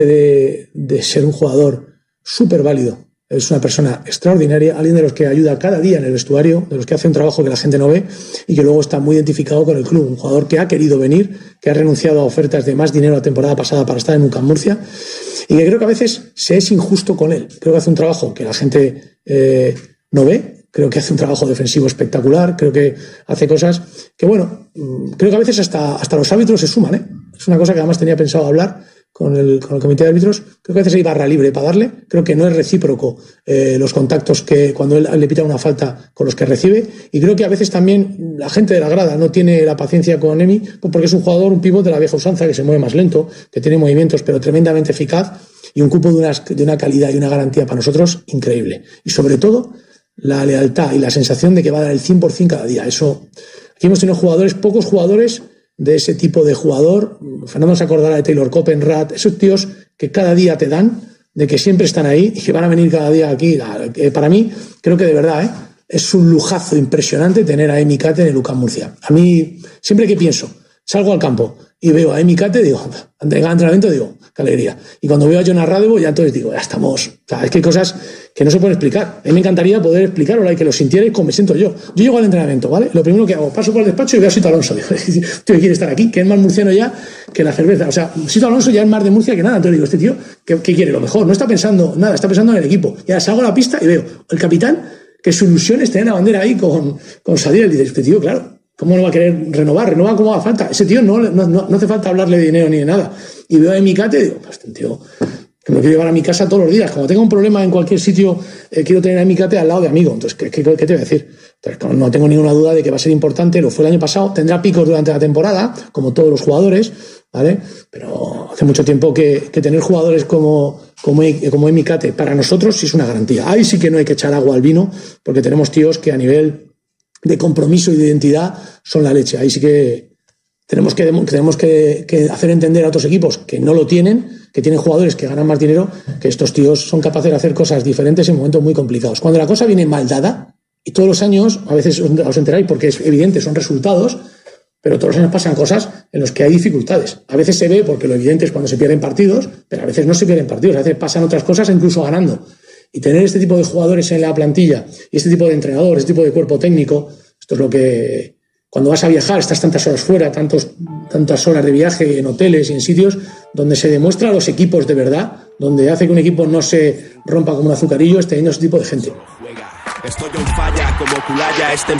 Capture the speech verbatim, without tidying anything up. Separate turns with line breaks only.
de, de ser un jugador súper válido. Es una persona extraordinaria, alguien de los que ayuda cada día en el vestuario, de los que hace un trabajo que la gente no ve y que luego está muy identificado con el club. Un jugador que ha querido venir, que ha renunciado a ofertas de más dinero la temporada pasada para estar en UCAM Murcia y que creo que a veces se es injusto con él. Creo que hace un trabajo que la gente eh, no ve, creo que hace un trabajo defensivo espectacular, creo que hace cosas que, bueno, creo que a veces hasta, hasta los árbitros se suman, ¿eh? Es una cosa que además tenía pensado hablar con el, con el comité de árbitros. Creo que a veces hay barra libre para darle. Creo que no es recíproco eh, los contactos que cuando él le pita una falta con los que recibe. Y creo que a veces también la gente de la grada no tiene la paciencia con Emi, porque es un jugador, un pívot de la vieja usanza, que se mueve más lento, que tiene movimientos, pero tremendamente eficaz y un cupo de, unas, de una calidad y una garantía para nosotros increíble. Y sobre todo, la lealtad y la sensación de que va a dar el cien por ciento cada día. Eso, aquí hemos tenido jugadores, pocos jugadores de ese tipo de jugador. Fernando se acordará de Taylor Copenrad, esos tíos que cada día te dan, de que siempre están ahí y que van a venir cada día aquí. Para mí, creo que de verdad, ¿eh? Es un lujazo impresionante tener a Emi Kate en el UCAM Murcia. A mí, siempre que pienso, salgo al campo y veo a Emi Kate, digo, en el entrenamiento, digo, qué alegría. Y cuando veo a Jonas Radevo, ya entonces digo, ya estamos. O sea, es que hay cosas que no se pueden explicar. A mí me encantaría poder explicarlo y que lo sintierais como me siento yo. Yo llego al entrenamiento, ¿vale? Lo primero que hago, paso por el despacho y veo a Sito Alonso. Digo, tío, quiere estar aquí, que es más murciano ya que la cerveza. O sea, Sito Alonso ya es más de Murcia que nada. Entonces digo, este tío, ¿qué, qué quiere? Lo mejor. No está pensando nada, está pensando en el equipo. Ya salgo a la pista y veo el capitán, que su ilusión es tener la bandera ahí con, con Sadiel. Y dice, este tío, claro, ¿cómo no va a querer renovar? Renova como haga falta. Ese tío no, no, no, no hace falta hablarle de dinero ni de nada. Y veo a Emi Kate y digo, pues este tío que me quiero llevar a mi casa todos los días. Como tengo un problema en cualquier sitio, eh, quiero tener a Emi Kate al lado de amigo. Entonces, ¿qué, qué, qué te voy a decir? Entonces, no tengo ninguna duda de que va a ser importante. Lo fue el año pasado. Tendrá picos durante la temporada, como todos los jugadores, ¿vale? Pero hace mucho tiempo que, que tener jugadores como, como, como Emi Kate para nosotros sí es una garantía. Ahí sí que no hay que echar agua al vino, porque tenemos tíos que a nivel de compromiso y de identidad son la leche. Ahí sí que tenemos que, tenemos que, que hacer entender a otros equipos que no lo tienen, que tienen jugadores que ganan más dinero, que estos tíos son capaces de hacer cosas diferentes en momentos muy complicados. Cuando la cosa viene mal dada, y todos los años, a veces os enteráis porque es evidente, son resultados, pero todos los años pasan cosas en los que hay dificultades. A veces se ve porque lo evidente es cuando se pierden partidos, pero a veces no se pierden partidos, a veces pasan otras cosas incluso ganando. Y tener este tipo de jugadores en la plantilla y este tipo de entrenador, este tipo de cuerpo técnico, esto es lo que, cuando vas a viajar, estás tantas horas fuera, tantos, tantas horas de viaje en hoteles y en sitios donde se demuestra a los equipos de verdad, donde hace que un equipo no se rompa como un azucarillo, es teniendo ese tipo de gente.
Estoy en falla como Culaya, este